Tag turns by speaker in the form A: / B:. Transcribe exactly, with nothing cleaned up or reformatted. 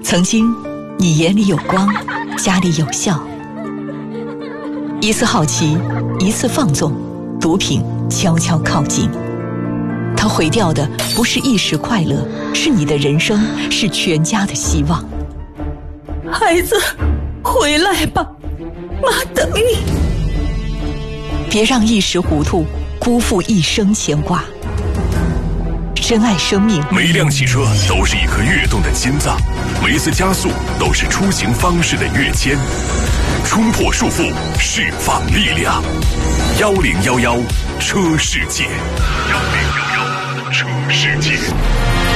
A: 曾经，你眼里有光，家里有笑。一次好奇，一次放纵，毒品悄悄靠近。它毁掉的不是一时快乐，是你的人生，是全家的希望。
B: 孩子，回来吧，妈等你。
A: 别让一时糊涂辜负一生牵挂。珍爱生命。
C: 每辆汽车都是一颗跃动的心脏，每一次加速都是出行方式的跃迁。冲破束缚，释放力量。幺零幺幺车世界，幺零幺幺车世界。